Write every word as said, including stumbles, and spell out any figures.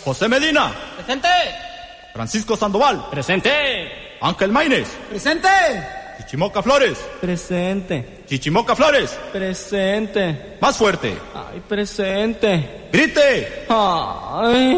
José Medina. Presente. Francisco Sandoval. Presente. Ángel Maínez. Presente. Chichimoca Flores. Presente. Chichimoca Flores. Presente. Más fuerte. Ay, presente. Grite. Ay.